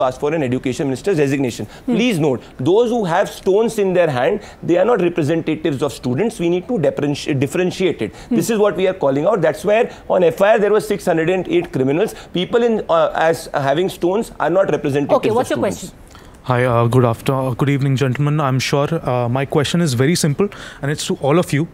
ask for an education minister's resignation. Please note, those who have stones in their hand, they are not representatives of students. We need to differentiate it. This is what we are calling out. That's where on FIR there were 608 criminals. People in as having stones are not representatives. Okay, what's of your students. question? Hi, good evening, gentlemen. I'm sure my question is very simple and it's to all of you.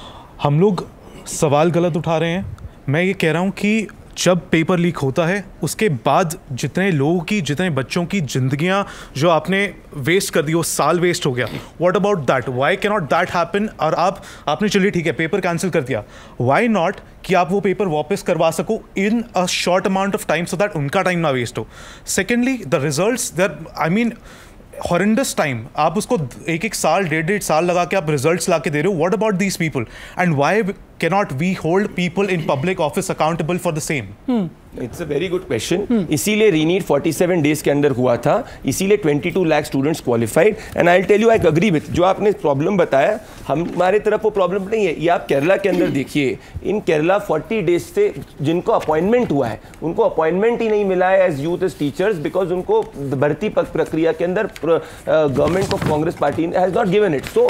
हम लोग सवाल गलत उठा रहे हैं. मैं ये कह रहा हूँ कि जब पेपर लीक होता है उसके बाद जितने लोगों की, जितने बच्चों की ज़िंदगियाँ जो आपने वेस्ट कर दी, वो साल वेस्ट हो गया. What about that? Why can not that happen? और आपने चलिए ठीक है पेपर कैंसिल कर दिया, व्हाई नॉट कि आप वो पेपर वापस करवा सको इन a short amount of time so that उनका टाइम ना वेस्ट हो. Secondly, the results there, I mean horrendous time, आप उसको एक साल, डेढ़ साल लगा के आप रिजल्ट्स ला के दे रहे हो. What about these people and why cannot we hold people in public office accountable for the same? It's a very good question. इसीलिए रीनीट 47 डेज के अंदर हुआ था, इसीलिए 22 lakh students qualified. And I tell you, I agree with जो आपने problem बताया. हमारे तरफ वो प्रॉब्लम नहीं है. ये आप केरला के अंदर देखिए, इन केरला 40 डेज से जिनको अपॉइंटमेंट हुआ है उनको अपॉइंटमेंट ही नहीं मिला है as youth as teachers, because उनको भर्ती प्रक्रिया के अंदर government of Congress party has not given it. So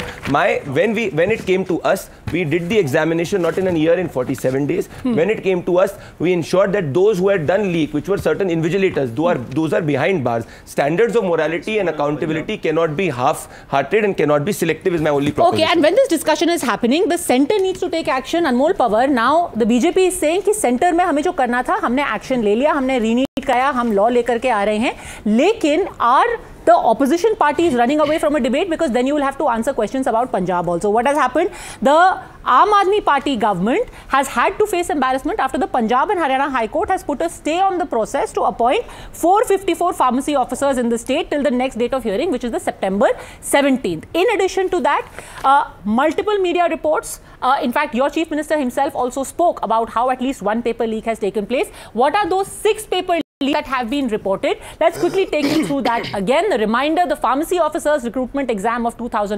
when it came to us, we did the examination not in a year, in 47 days. When it came to us, we ensured that those who had done leak, which were certain invigilators, those are behind bars. Standards of morality and accountability cannot be half-hearted and cannot be selective, is my only proposition. Okay, and when this discussion is happening, the center needs to take action. Anmol Pawar, now the BJP is saying कि center में हमें जो करना था हमने action ले लिया, हमने रीनीट किया, हम law लेकर के आ रहे हैं, लेकिन the opposition party is running away from a debate because then you will have to answer questions about Punjab also. What has happened? The Aam Aadmi Party government has had to face embarrassment after the Punjab and Haryana High Court has put a stay on the process to appoint 454 pharmacy officers in the state till the next date of hearing, which is the September 17th. In addition to that, multiple media reports, in fact, your Chief Minister himself also spoke about how at least one paper leak has taken place. What are those 6 paper that have been reported? Let's quickly take you through that again. The reminder, the pharmacy officers recruitment exam of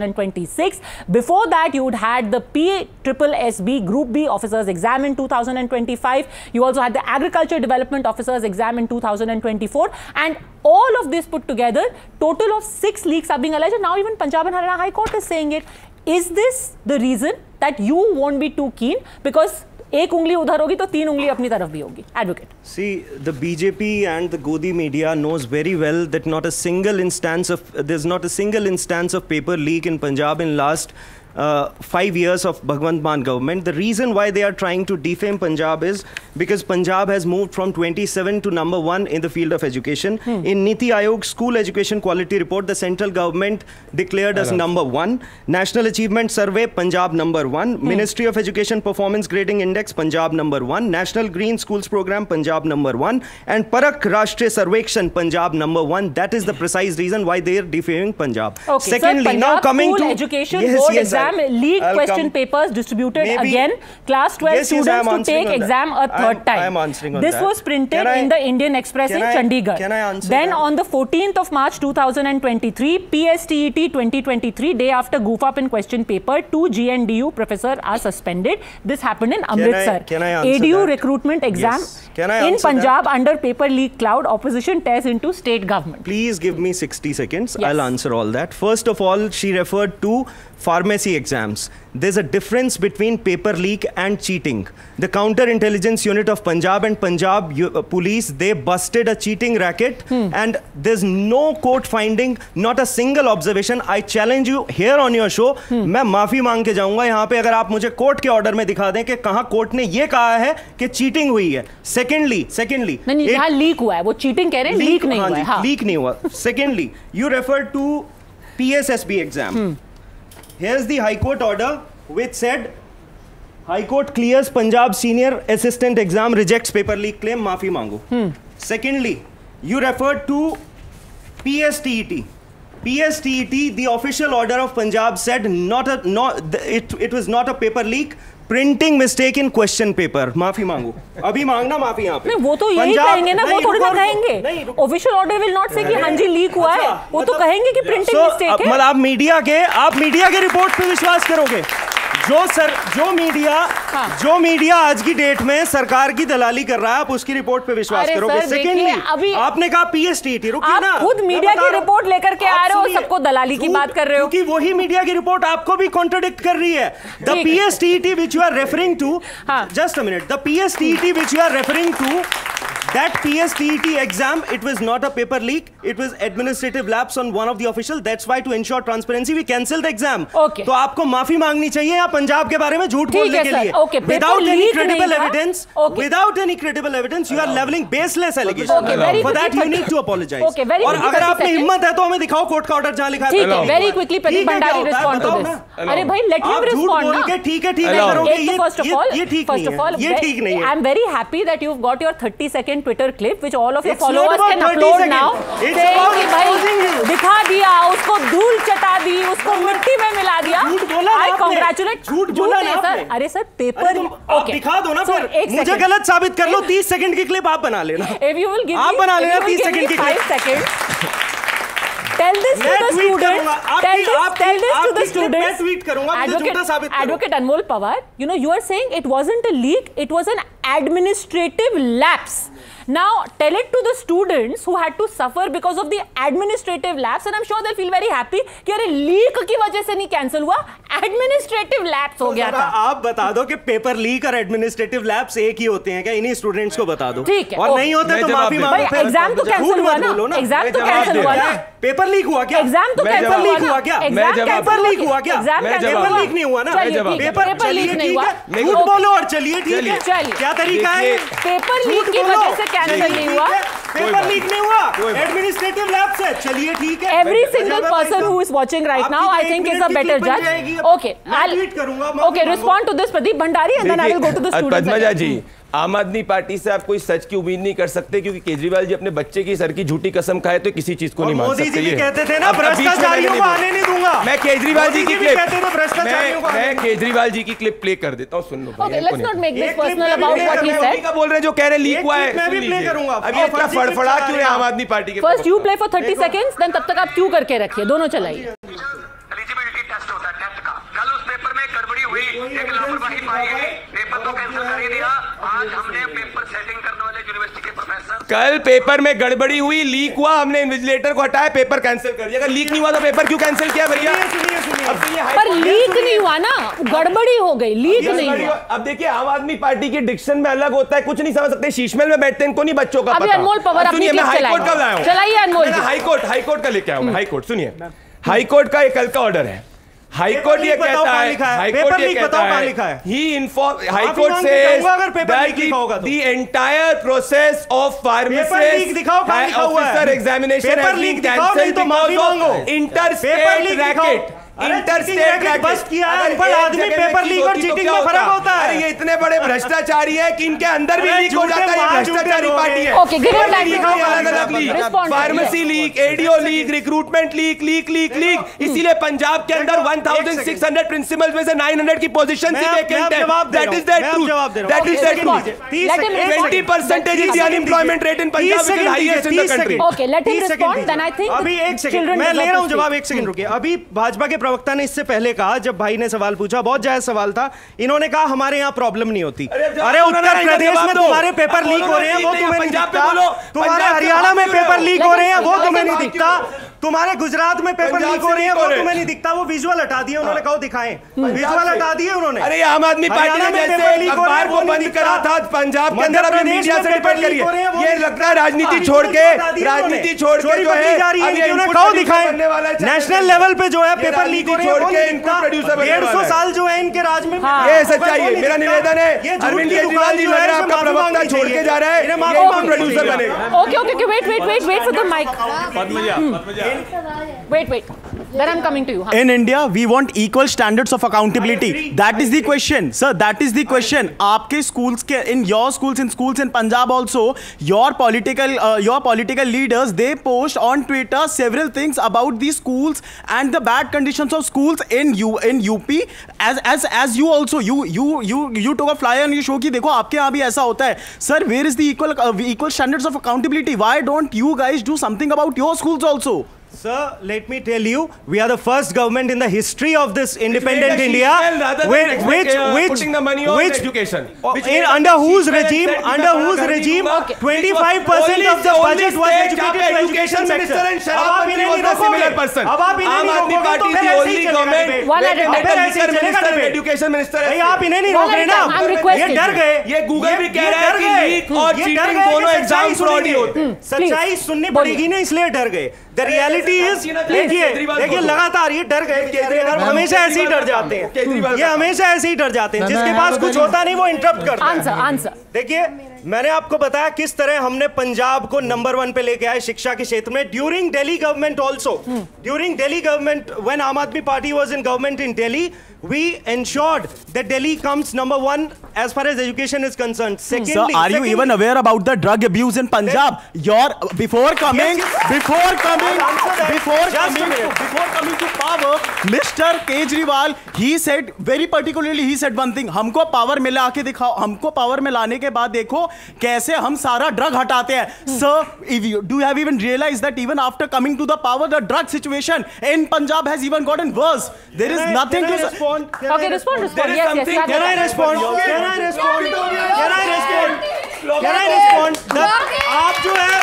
2026. Before that, you had the PSSB Group B officers exam in 2025. You also had the agriculture development officers exam in 2024. And all of this put together, total of 6 leaks are being alleged. Now even Punjab and Haryana High Court is saying it. Is this the reason that you won't be too keen? Because एक उंगली उधर होगी तो 3 उंगली अपनी तरफ भी होगी. Advocate. See, the BJP and the Godi media knows very well that there's not a single instance of paper leak in Punjab in last 5 years of Bhagwant Mann government. The reason why they are trying to defame Punjab is because Punjab has moved from 27 to number 1 in the field of education. In Niti Aayog School Education Quality Report, the central government declared us number 1. National Achievement Survey, Punjab number 1. Ministry of Education Performance Grading Index, Punjab number 1. National Green Schools Program, Punjab number 1. And Parak Rashtriya Sarvekshan, Punjab number 1. That is the precise reason why they are defaming Punjab. Okay, secondly, sir, now coming School to Education Board exam leaked question papers distributed again. Class 12 students to take exam a third time. I am answering on this that. was printed in the Indian Express in Chandigarh. Can I answer then that? on the 14th of March 2023, PSTET 2023, day after goof up in question paper, 2 GNDU professors are suspended. This happened in Amritsar. Can I answer ADU that? recruitment exam Can I in answer Punjab that? under paper leak cloud, opposition tears into state government. Please give me 60 seconds. Yes. I'll answer all that. First of all, she referred to pharmacy exams. There's a difference between paper leak and cheating. The counter-intelligence unit of Punjab and Punjab police, they busted a cheating racket and there's no court finding, not a single observation. I challenge you here on your show, मैं माफी मांग के जाऊंगा यहाँ पे अगर आप मुझे कोर्ट के ऑर्डर में दिखा दें कि कहाँ कोर्ट ने ये कहा है कि चीटिंग हुई है. Secondly, नहीं, यहाँ लीक हुआ है, वो चीटिंग कह रहे हैं, लीक नहीं हुआ है. हाँ. लीक नहीं हुआ. Secondly, you referred to PSSB exam. Here's the High Court order which said High Court clears Punjab Senior Assistant exam, rejects paper leak claim, maafi mango. Secondly, you referred to PSTET. PSTET, the official order of Punjab said it was not a paper leak. Printing mistake in question paper. माफी मांगो. अभी मांगना माफी यहाँ पे. नहीं, वो तो यही कहेंगे ना, वो थोड़ी ना कहेंगे. Official order will not say कि हाँ जी लीक हुआ है. वो तो कहेंगे कि printing mistake है. मतलब आप मीडिया के रिपोर्ट पे विश्वास करोगे. जो मीडिया आज की डेट में सरकार की दलाली कर रहा है, आप उसकी रिपोर्ट पे विश्वास करोगे? सेकेंडली, आपने कहा पीएसटीटी, रुकिए ना, खुद मीडिया की रिपोर्ट लेकर के आ रहे हो, सबको दलाली की बात कर रहे हो, क्योंकि वही मीडिया की रिपोर्ट आपको भी कॉन्ट्रडिक्ट कर रही है। The पीएसटीटी which you are referring to, just a minute, the पीएसटीटी which you are referring to, that PSTET exam, it was not a paper leak, it was administrative lapse on one of the officials. That's why to ensure transparency we cancelled the exam. Okay. तो आपको माफी मांगनी चाहिए या पंजाब के बारे में झूठ बोलने के लिए? Okay. Without any credible evidence, without any credible evidence, you are leveling baseless allegations. Okay. For that you need to apologize. Okay. Very और अगर आपने हिम्मत है तो हमें दिखाओ कोर्ट का ऑर्डर जहाँ लिखा है। ठीक है, very quickly Pradeep Bhandari respond to this. अरे भाई let him respond ना। ठीक है करोगे, ये first of all, ये ठीक नहीं है। I'm very happy that you've got your 30-second Twitter clip which all of your followers can upload now, saying कि भाई दिखा दिया, उसको धूल चटा दी, उसको मिट्टी में मिला दिया। I congratulate। झूठ बोला ना सर, अरे सर पेपर ओके दिखा दो ना, फिर मुझे गलत साबित कर लो। 30 सेकंड की क्लिप आप बना लेना, आप बना लेना 30 सेकंड की 5 second. Tell this to the student. Tell this to the students. मैं ट्वीट करूंगा, मुझे झूठा साबित करो। Advocate Anmol Pawar, you are saying it wasn't a leak, it was an administrative lapse. Now tell it to the students who had to suffer because of the administrative lapse, and I'm sure they'll feel very happy कि अरे leak की वजह से नहीं cancel हुआ, administrative lapse हो गया था। आप बता दो कि पेपर लीक और एडमिनिस्ट्रेटिव लैप्स एक ही होते हैं क्या? इन्हीं स्टूडेंट्स को बता दो। ठीक है, और नहीं होते तो माफी मांगो। एग्जाम तो कैंसिल हुआ ना, एग्जाम तो कैंसिल हुआ ना, पेपर लीक हुआ क्या? एग्जाम तो कैंसिल हुआ क्या? पेपर लीक हुआ क्या? पेपर लीक नहीं हुआ ना, पेपर लीक नहीं हुआ। झूठ बोलो और चलिए ठीक है, क्या तरीका है? पेपर लीक की वजह से कैंसिल नहीं हुआ, पेपर लीक नहीं हुआ, एडमिनिस्ट्रेटिव लैप्स है, चलिए ठीक है। Every single person who is watching right now, I think is a better judge. Okay, okay, respond to this Pradeep Bhandari and then I will go to the students. Padmaja जी, आम आदमी party से आप कोई सच की उम्मीद नहीं कर सकते, क्योंकि केजरीवाल जी अपने बच्चे की सर की झूठी कसम खाए तो किसी चीज को नहीं मान सकते। मोदी जी भी कहते थे ना भ्रष्टाचारियों को आने नहीं दूंगा। मैं केजरीवाल जी की क्लिप मैं केजरीवाल जी की क्लिप प्ले कर देता हूं, सुन लो। Okay, let's not make this personal about what he said. क्या बोल रहे हैं जो कह रहे हैं लीक हुआ है? मैं भी प्ले करूंगा। अब ये क्या फड़फड़ा क्यों है आम आदमी पार्टी के? First you play for 30 seconds, then तब तक आप क्यों करके रखिए, दोनों चलाइए। एलिजिबिलिटी टेस्ट होता है, टेस्ट का कल उस पेपर में गड़बड़ी हुई, एक लापरवाही पाई गई, पेपर तो कैंसिल कर ही दिया। आज हमने पेपर सेटिंग करने वाले यूनिवर्सिटी के प्रोफेसर, कल पेपर में गड़बड़ी हुई, लीक हुआ, हमने इन्विजिलेटर को हटाया, पेपर कैंसिल कर दिया। अगर लीक नहीं हुआ तो पेपर क्यों कैंसिल किया भैया? पर लीक नहीं हुआ ना, गड़बड़ी हो गई, लीक नहीं हुआ। अब देखिए आम आदमी पार्टी की डिक्शन में अलग होता है, कुछ नहीं समझ सकते, शीशमहल में बैठते हैं, इनको नहीं बच्चों का अभी अनमोल पवार अपनी क्लिप चलाएंगे, चलाइए अनमोल जी। हाईकोर्ट का लेके आऊंगा, हाईकोर्ट सुनिए, हाईकोर्ट का एक कल का ऑर्डर है। हाईकोर्ट ये कहता है, हाईकोर्ट ये कहता है, ही इन्फॉर्म, हाईकोर्ट से the entire process of pharmacist officer examination has been cancelled because of interstate racket. Interstate बस किया अनपढ़ आदमी पेपर लीक और चीटिंग में फर्क होता है। अरे ये इतने बड़े भ्रष्टाचारी है कि इनके अंदर भी लीक हो जाता है, ये भ्रष्टाचारी पार्टी है। ओके, गिव हिम टाइम, अलग-अलग leak, pharmacy leak, ADO leak, recruitment leak, इसीलिए पंजाब के अंदर 1600 प्रिंसिपल्स में से 900 की पोजीशन वैकेंट है। That is the truth, that is the truth. 20% is the unemployment rate in Punjab, which is highest in the country. Okay, let him respond, then I think अभी एक second मैं ले रहा हूं जवाब, एक सेकंड रुकिए। अभी भाजपा के प्रवक्ता ने इससे पहले कहा, जब भाई ने सवाल पूछा, बहुत जायज सवाल था, इन्होंने कहा हमारे यहाँ प्रॉब्लम नहीं होती। अरे उत्तर प्रदेश में तुम्हारे पेपर लीक हो रहे हैं, वो तुम्हें नहीं दिखता। तुम्हारे हरियाणा में पेपर लीक हो रहे हैं, वो तुम्हें नहीं दिखता। तुम्हारे गुजरात में पेपर लीक हो रहे हैं, वो तुम्हें नहीं दिखता। वो विजुअल हटा दिए उन्होंने, कहो दिखाएं, विजुअल हटा दिए उन्होंने। अरे आम आदमी पार्टी ने जैसे अखबार को बंद करा था पंजाब के अंदर, अभी मीडिया से रिपोर्ट करिए। ये लगता है राजनीति छोड़ के जो है कहो दिखाएं। नेशनल लेवल पे जो है पेपर लीक हो रहे हैं, 150 साल जो है इनके राज में। ये सच्चाई है, मेरा निवेदन है। अरविंद केजरीवाल जी लग रहा है आपका प्रवक्ता छोड़ के जा रहा है, ये प्रोड्यूसर बनेगा। Okay, wait for the mic. Wait. Then I'm coming to you. In India, we want equal standards of accountability. That is the question, sir. That is the question. आपके schools के, in your schools in Punjab also, your political leaders, they post on Twitter several things about the schools and the bad conditions of schools in UP. As you also, you took a flyer and you show कि देखो आपके यहाँ भी ऐसा होता है. Sir, where is the equal standards of accountability? Why don't you guys do something about your schools also? Sir, let me tell you, we are the first government in the history of this independent India, putting the money on education. Under whose regime, 25% of the budget was educated to education sector. अब आप इन्हें नहीं रोकोगे. आम आदमी party की only government, education minister. भाई आप इन्हें नहीं रोक रहे ना. ये डर गए. ये गूगल भी कह रहा है कि लीक और चीटिंग दोनों एग्जाम फ्रॉड ही होते हैं. सच्चाई सुननी पड़ेगी ना, इसलिए डर गए. The reality is, देखिए लगातार ये डर गए. केजरीवाल हमेशा ऐसे ही डर जाते हैं. ये हमेशा ऐसे ही डर जाते हैं. जिसके पास कुछ होता नहीं वो इंटरप्ट करता है. आंसर. देखिए मैंने आपको बताया किस तरह हमने पंजाब को नंबर 1 पे लेके आए शिक्षा के क्षेत्र में. During Delhi government also, during Delhi government, when आम आदमी party was in government in Delhi, we ensured that Delhi comes number 1 as far as education is concerned. Secondly, sir, are you even aware about the drug abuse in Punjab? Before coming to power, Mr. Kejriwal, he said very particularly, he said one thing, हमको power में लाके दिखाओ. हमको power में लाने के बाद देखो कैसे हम सारा ड्रग हटाते हैं. Sir, do you have even realized that even after coming to the power, the drug situation in Punjab has even gotten worse? There is nothing to say. Okay, respond. Yes. Can I respond? आप जो है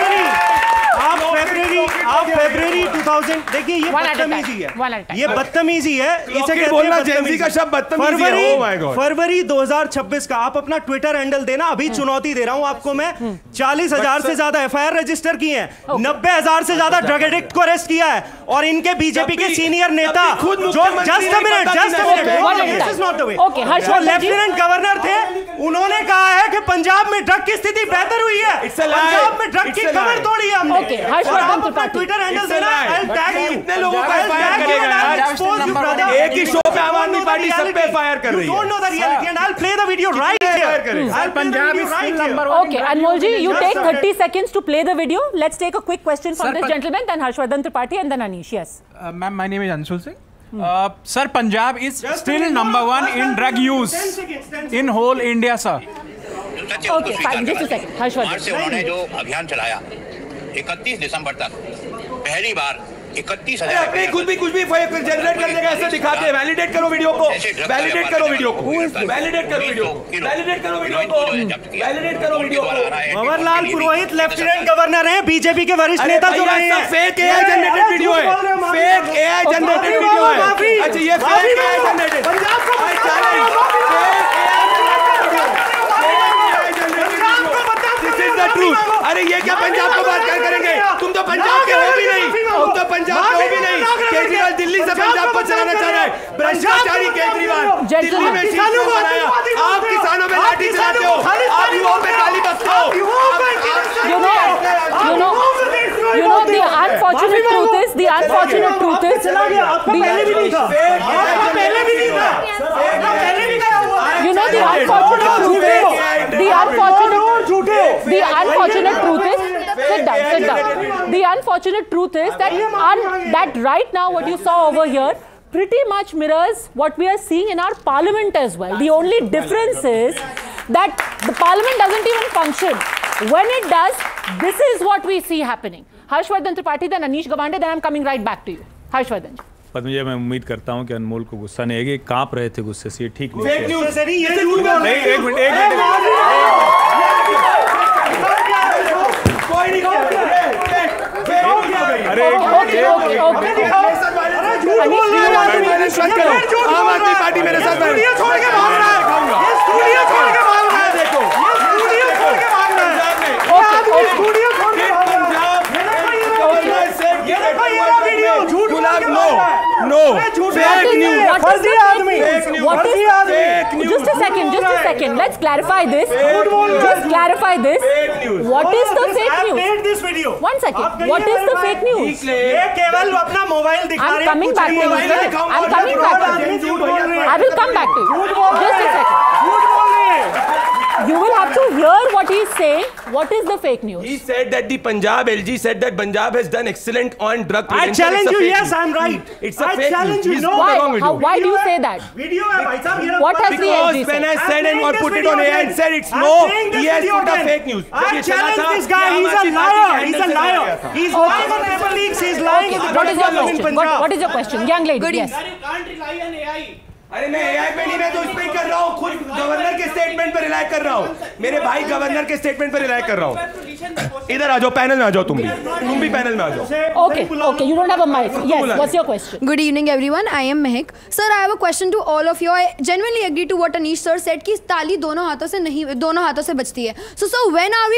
फरवरी 2000, देखिए ये बदतमीजी है. इसे कहते बोलना जेनजी का शब्द बदतमीजी है. फरवरी 2026 का आप अपना ट्विटर हैंडल देना. अभी चुनौती दे रहा हूं आपको मैं. 40,000 से ज्यादा FIR रजिस्टर किए हैं. 90,000 से ज्यादा ड्रग एडिक्ट को अरेस्ट किया है. और इनके बीजेपी के सीनियर नेता जो just a minute this is not the way, जो लेफ्टिनेंट गवर्नर थे, उन्होंने कहा है कि पंजाब में ड्रग की स्थिति बेहतर हुई है. पंजाब में ड्रग की खबर तोड़ी है हमने. ट्विटर हैंडल देना. I'll tag you. कितने लोगों को FIR करेगा? एक ही शो पे आम आदमी पार्टी सब पे FIR कर रही है. You don't know the reality and I'll play the video right here. Punjab is still number 1. Okay, Anmol ji, you take 30 seconds to play the video. Let's take a quick question from this gentleman, then Harshvardhan Tripathi and then Anish. Yes. Ma'am, my name is Anshul Singh. Sir, Punjab is still number 1 in drug use in whole India, sir. Okay, fine. Just a second. Harshvardhan. से उन्होंने जो अभियान चलाया 31 दिसंबर तक पहली बार 31,000 अपने कुछ भी जनरेट करने का ऐसे दिखाते हैं. वैलिडेट करो वीडियो को. भंवरलाल पुरोहित लेफ्टिनेंट गवर्नर हैं, बीजेपी के वरिष्ठ नेता जो रहे हैं. फेक AI जनरेटेड वीडियो है. फेक AI जनरेटेड वीडियो है. अच्छा ये फेक AI जनरेटेड. पंजाब को अरे ये क्या पंजाब को बात करेंगे? तुम तो पंजाब के हो भी नहीं. केजरीवाल दिल्ली से पंजाब को चलाना चाह रहा है. भ्रष्टाचारी केजरीवाल दिल्ली में किसानों को बनाया. आप किसानों में लाठी चलाते हो. आप युवाओं पे गाली बकते हो. You know the unfortunate truth is the unfortunate truth is the unfortunate truth is that right now what you saw over here pretty much mirrors what we are seeing in our parliament as well. The only difference is that the parliament doesn't even function. When it does, this is what we see happening. Harshvardhan Tripathi, then Anish Gawande, then I'm coming right back to you. Harshvardhan. Padmaja, मैं उम्मीद करता हूं कि अनमोल को गुस्सा नहीं आएगा. कांप रहे थे गुस्से से, ये ठीक नहीं. फेक न्यूज़ है. ये झूठ बोल रहे हैं. एक मिनट कोई नहीं. अरे आम आदमी पार्टी मेरे साथ छोड़ के भाग रहा है. देखो Just a second. Let's clarify this. Just clarify this. What is the fake news? This video. 1 second. What is the fake news? ये केवल अपना मोबाइल दिखा रहे हैं. I'm coming back to you. I will come back to you. Just a second. You will have to hear what he is saying. What is the fake news? He said that the Punjab LG said that Punjab has done excellent on drug prevention. I challenge you. Yes, I'm news. right. It's a fake challenge news. you. He's No. not wrong with you. Why do you say that? Video hai, bhai sahab, ye What has the Because LG when said? I said and or put it on air and said it's I'm no, saying this he has video put a again. fake news. I challenge this guy. He's a liar. He's a liar. He's lying on paper leaks. He's lying in the What is your in question? Punjab. What is your question? Young lady. Good Yes. You can't rely on AI. अरे मैं AI पे नहीं, मैं तो इस पे ही कर रहा हूँ, खुद गवर्नर के स्टेटमेंट पर रिलाई कर रहा हूँ, मेरे भाई गवर्नर के स्टेटमेंट पर रिलाई कर रहा हूँ। इधर आ जाओ, पैनल में आ जाओ, तुम भी पैनल में आ जाओ। Okay, you don't have a mic. Yes, what's your question? Good evening, everyone. I am Mehak. Sir, I have a question to all of you. I genuinely agree to what Anish sir said कि ताली दोनों हाथों से बजती है. So, when are we